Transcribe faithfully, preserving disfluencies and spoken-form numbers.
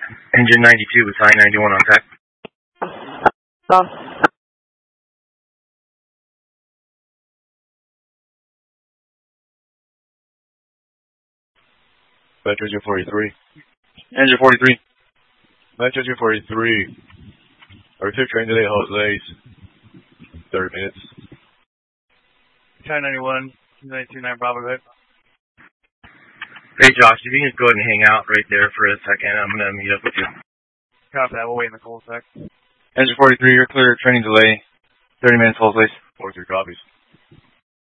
Engine ninety-two with High ninety-one on tech. Stop. Metro Engine forty-three. Engine forty-three. Metro Engine forty-three. Our fifth train delay, hold delays. thirty minutes. High ninety-one, ninety-two nine Bravo, go ahead. Hey Josh, if you can just go ahead and hang out right there for a second, I'm going to meet up with you. Copy that, we'll wait in the cold sec. Engine forty-three, you're clear, training delay, thirty minutes, hold please. forty-three copies.